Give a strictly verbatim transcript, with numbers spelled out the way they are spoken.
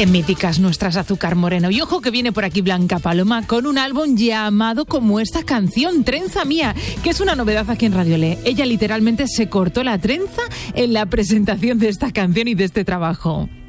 Qué míticas nuestras Azúcar Moreno. Y ojo que viene por aquí Blanca Paloma con un álbum llamado como esta canción, Trenza Mía, que es una novedad aquí en Radio Le. Ella literalmente se cortó la trenza en la presentación de esta canción y de este trabajo.